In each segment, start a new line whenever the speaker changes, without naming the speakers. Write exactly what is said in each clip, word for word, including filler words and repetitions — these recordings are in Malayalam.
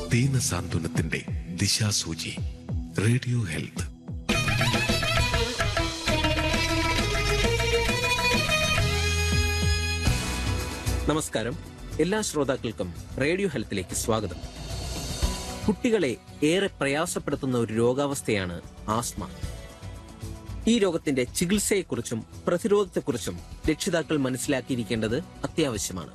ദീന സാന്ത്വനത്തിന്റെ ദിശാസൂചി. Radio health.
നമസ്കാരം. എല്ലാ ശ്രോതാക്കൾക്കും റേഡിയോ ഹെൽത്തിലേക്ക് സ്വാഗതം. കുട്ടികളെ ഏറെ പ്രയാസപ്പെടുത്തുന്ന ഒരു രോഗാവസ്ഥയാണ് ആസ്മ. ഈ രോഗത്തിന്റെ ചികിത്സയെക്കുറിച്ചും പ്രതിരോധത്തെക്കുറിച്ചും രക്ഷിതാക്കൾ മനസ്സിലാക്കിയിരിക്കേണ്ടത് അത്യാവശ്യമാണ്.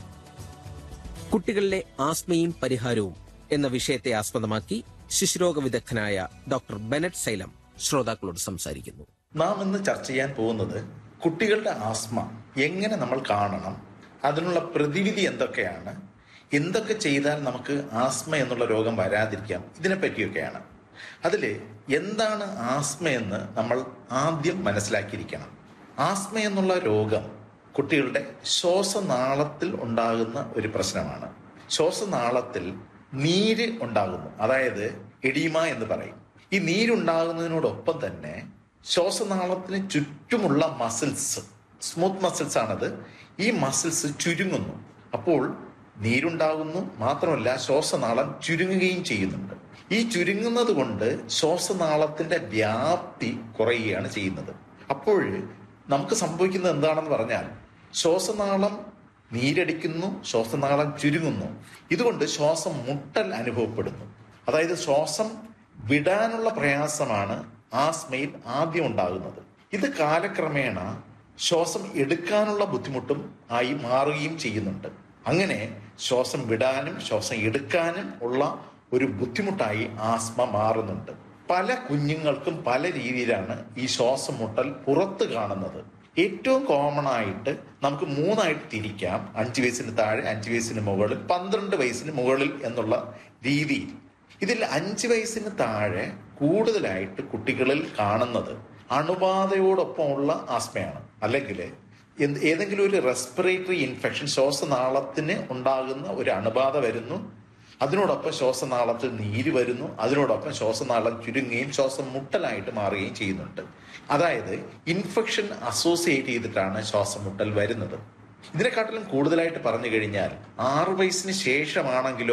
കുട്ടികളിലെ ആസ്മയും പരിഹാരവും എന്ന വിഷയത്തെ ആസ്പദമാക്കി ശിശുരോഗ വിദഗ്ധനായ ഡോക്ടർ ബെനറ്റ് സൈലം ശ്രോതാക്കളോട് സംസാരിക്കുന്നു.
നാം ഇന്ന് ചർച്ച ചെയ്യാൻ പോകുന്നത് കുട്ടികളുടെ ആസ്മ എങ്ങനെ നമ്മൾ കാണണം, അതിനുള്ള പ്രതിവിധി എന്തൊക്കെയാണ്, എന്തൊക്കെ ചെയ്താൽ നമുക്ക് ആസ്മ എന്നുള്ള രോഗം വരാതിരിക്കാം, ഇതിനെ പറ്റിയൊക്കെയാണ്. അതിൽ എന്താണ് ആസ്മ എന്ന് നമ്മൾ ആദ്യം മനസ്സിലാക്കിയിരിക്കണം. ആസ്മ എന്നുള്ള രോഗം കുട്ടികളുടെ ശ്വാസനാളത്തിൽ ഉണ്ടാകുന്ന ഒരു പ്രശ്നമാണ്. ശ്വാസനാളത്തിൽ നീര് ഉണ്ടാകുന്നു, അതായത് എഡീമ എന്ന് പറയും. ഈ നീരുണ്ടാകുന്നതിനോടൊപ്പം തന്നെ ശ്വാസനാളത്തിന് ചുറ്റുമുള്ള മസിൽസ്, സ്മൂത്ത് മസിൽസ് ആണത്, ഈ മസിൽസ് ചുരുങ്ങുന്നു. അപ്പോൾ നീരുണ്ടാകുന്നു, മാത്രമല്ല ശ്വാസനാളം ചുരുങ്ങുകയും ചെയ്യുന്നുണ്ട്. ഈ ചുരുങ്ങുന്നത് കൊണ്ട് ശ്വാസനാളത്തിന്റെ വ്യാപ്തി കുറയുകയാണ് ചെയ്യുന്നത്. അപ്പോൾ നമുക്ക് സംഭവിക്കുന്നത് എന്താണെന്ന് പറഞ്ഞാൽ, ശ്വാസനാളം നീരടിക്കുന്നു, ശ്വാസനാളം ചുരുങ്ങുന്നു. ഇതുകൊണ്ട് ശ്വാസം മുട്ടൽ അനുഭവപ്പെടുന്നു. അതായത് ശ്വാസം വിടാനുള്ള പ്രയാസമാണ് ആസ്മയിൽ ആദ്യം ഉണ്ടാകുന്നത്. ഇത് കാലക്രമേണ ശ്വാസം എടുക്കാനുള്ള ബുദ്ധിമുട്ടും ആയി മാറുകയും ചെയ്യുന്നുണ്ട്. അങ്ങനെ ശ്വാസം വിടാനും ശ്വാസം എടുക്കാനും ഉള്ള ഒരു ബുദ്ധിമുട്ടായി ആസ്മ മാറുന്നുണ്ട്. പല കുഞ്ഞുങ്ങൾക്കും പല രീതിയിലാണ് ഈ ശ്വാസം മുട്ടൽ പുറത്ത് കാണുന്നത്. ഏറ്റവും കോമൺ ആയിട്ട് നമുക്ക് മൂന്നായിട്ട് തിരിക്കാം: അഞ്ച് വയസ്സിന് താഴെ, അഞ്ച് വയസ്സിന് മുകളിൽ, പന്ത്രണ്ട് വയസ്സിന് മുകളിൽ എന്നുള്ള രീതിയിൽ. ഇതിൽ അഞ്ച് വയസ്സിന് താഴെ കൂടുതലായിട്ട് കുട്ടികളിൽ കാണുന്നത് അണുബാധയോടൊപ്പമുള്ള ആസ്മയാണ്. അല്ലെങ്കിൽ ഏതെങ്കിലും ഒരു റെസ്പിറേറ്ററി ഇൻഫെക്ഷൻ, ശ്വാസനാളത്തിന് ഉണ്ടാകുന്ന ഒരു അണുബാധ വരുന്നു, അതിനോടൊപ്പം ശ്വാസനാളത്തിൽ നീര് വരുന്നു, അതിനോടൊപ്പം ശ്വാസനാളം ചുരുങ്ങുകയും ശ്വാസം മുട്ടലായിട്ട് മാറുകയും ചെയ്യുന്നുണ്ട്. അതായത് ഇൻഫെക്ഷൻ അസോസിയേറ്റ് ചെയ്തിട്ടാണ് ശ്വാസം മുട്ടൽ വരുന്നത്. ഇതിനെക്കാട്ടിലും കൂടുതലായിട്ട് പറഞ്ഞു കഴിഞ്ഞാൽ ആറു വയസ്സിന് ശേഷമാണെങ്കിലോ